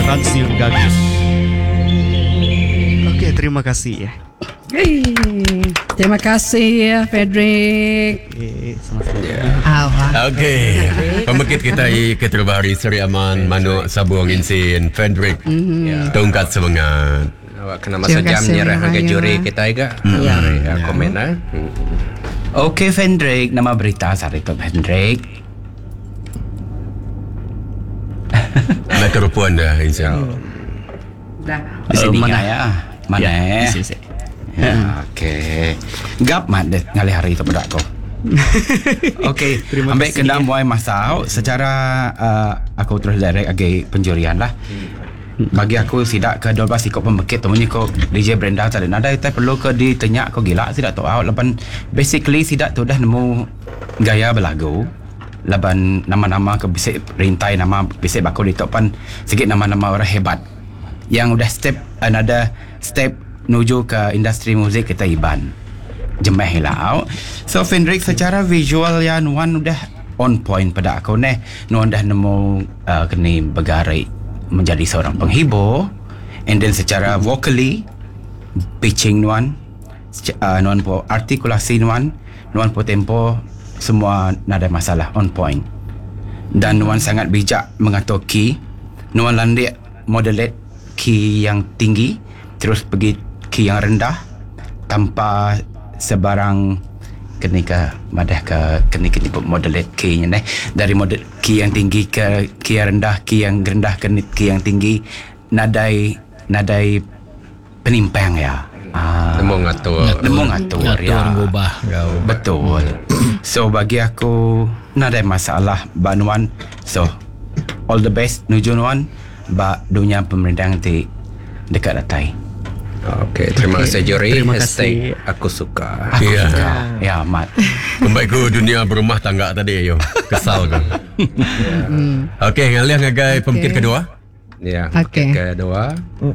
stasiun Gagis. Oke, terima kasih ya. Hey, terima kasih Frederick. Okey. Pembekit kita terbaru Seri Aman Manuk Sabuang Insin Frederick. Tongkat semangat. Awak kena masa jam nyerah harga juri kita juga. Komen lah. Okey Frederick, nama berita hari itu Frederick. Nak kerupuan dah insya-Allah. Dah. Di sini Mana? ya. Mana? Di sini. Okey. Gap mat deh ngali hari itu pada aku. Okey, Terima ambil kasih. kena muai masau secara aku terus direct agi penjurian lah. Bagi aku tidak ke 12 ikut pembekit tu kau DJ Brenda tadi nada kita perlu ke ditanya kau gila tidak tahu laban basically tidak tu dah nemu gaya berlagu laban nama-nama ke bisik rintai nama bisik bakul di topan sikit nama-nama orang hebat yang udah another step menuju ke industri muzik kita Iban jemeh hilau. So Fendrik secara visual ya Nuan udah on point pada aku Nuan dah nemu kini bergarai menjadi seorang penghibur, and then secara vocally pitching Nuan po artikulasi Nuan po tempo semua nada masalah on point, dan Nuan sangat bijak mengatur key. Nuan landik modulate key yang tinggi terus pergi key yang rendah tanpa sebarang kenika madah ke kenika modulate key nya dari model key yang tinggi ke key yang rendah ke key yang tinggi nadai penimpang ya. Nemu ngatur ya. Ngubah. Betul. So bagi aku nada masalah Banuan. So all the best nuju Nuan ba dunia pemerintahan di dekat datai. Okey, terima kasih juri. Terima Hashtag kasih. aku suka. Aku Ya. suka. Ya Mat. Kembali ke dunia berumah tangga tadi yo. Kesal kan. Okey, ngalih ngagai pembekit kedua. Ya. Okey. Kedua.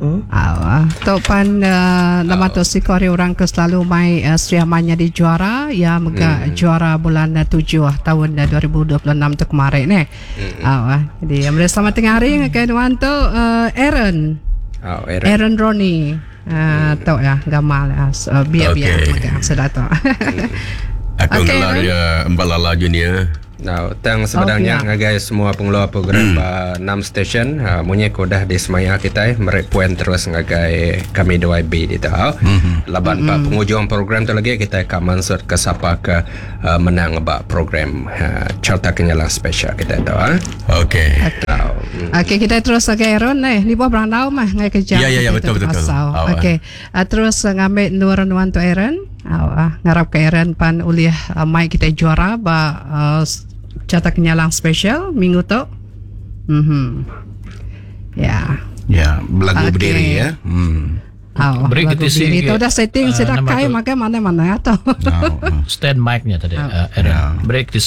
Topan nama tu si kori orang ke selalu mai Sri Amannya di juara ya mega juara bulan 7 tahun 2026 tu kemarin jadi ambil selamat tengah hari ngakai Nuan tu Aaron Aaron Ronnie tahu ya gamal biar Okey. mega sudah tahu. Aku Okey, ngelar Aaron. ya Embalala Junior. Nah, tang sebenarnya ngagai semua pengelola program 6 stesen munye ko dah di semaya kita merepuen terus ngagai kami 2B di tahu. Laban pa penghujung program tu lagi kita akan mansur ke siapa ke menang ba program Carta Kenyalang Special kita tahu. Okey. Okey, kita terus ke Aaron ni buah berandau mah ngai kerja. Ya, betul. Okey. Terus ngambil Nuan tu Aaron. Ngarap ke Aaron pan uliah mai kita juara ba Carta Kenyalang Special minggu tu. Ya. Ya, belagu Okey. berdiri ya. Beri kita Itu sikit, dah setting sudah nama kai tu. maka mana-mana atau. Stand mic-nya tadi, Aaron. Ya. Break